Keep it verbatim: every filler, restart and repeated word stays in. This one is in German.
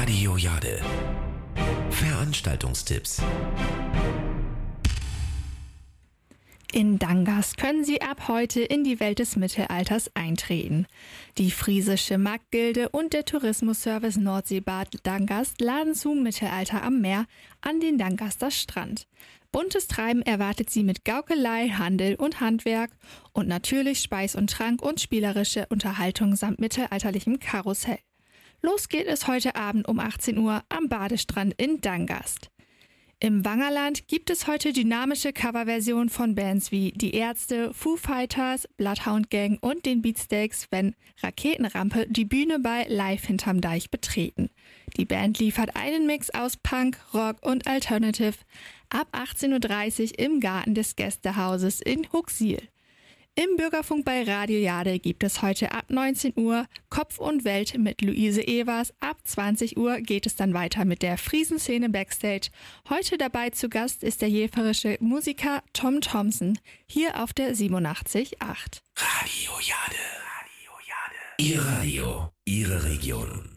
Radio Jade. Veranstaltungstipps. In Dangast können Sie ab heute in die Welt des Mittelalters eintreten. Die Friesische Marktgilde und der Tourismusservice Nordseebad Dangast laden zu Mittelalter am Meer an den Dangaster Strand. Buntes Treiben erwartet Sie mit Gaukelei, Handel und Handwerk und natürlich Speis und Trank und spielerische Unterhaltung samt mittelalterlichem Karussell. Los geht es heute Abend um achtzehn Uhr am Badestrand in Dangast. Im Wangerland gibt es heute dynamische Coverversionen von Bands wie Die Ärzte, Foo Fighters, Bloodhound Gang und den Beatsteaks, wenn Raketenrampe die Bühne bei Live hinterm Deich betreten. Die Band liefert einen Mix aus Punk, Rock und Alternative ab achtzehn Uhr dreißig im Garten des Gästehauses in Huxil. Im Bürgerfunk bei Radio Jade gibt es heute ab neunzehn Uhr Kopf und Welt mit Luise Evers. Ab zwanzig Uhr geht es dann weiter mit der Friesenszene Backstage. Heute dabei zu Gast ist der jeverische Musiker Tom Thompson, hier auf der siebenundachtzig Komma acht. Radio Jade. Radio Jade. Ihr Radio, Ihre Region.